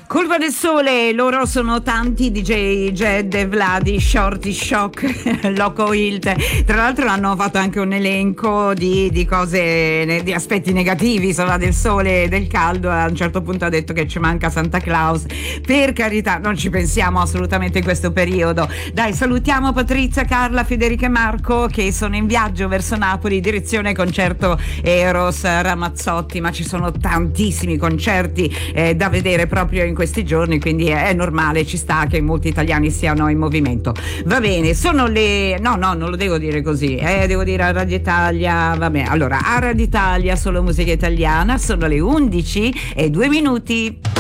Colpa del Sole, loro sono tanti, DJ Jed, Vladi, Shorty, Shock, Loco Hilt. Tra l'altro hanno fatto anche un elenco di cose, di aspetti negativi sulla del sole e del caldo. A un certo punto ha detto che ci manca Santa Claus. Per carità, non ci pensiamo assolutamente in questo periodo. Dai, salutiamo Patrizia, Carla, Federica e Marco che sono in viaggio verso Napoli, direzione concerto Eros Ramazzotti, ma ci sono tantissimi concerti da vedere proprio in questi giorni, quindi è normale, ci sta che molti italiani siano in movimento. Va bene, sono le... no, non lo devo dire così, devo dire a Radio Italia, vabbè, allora a Radio Italia solo musica italiana, sono le 11:02.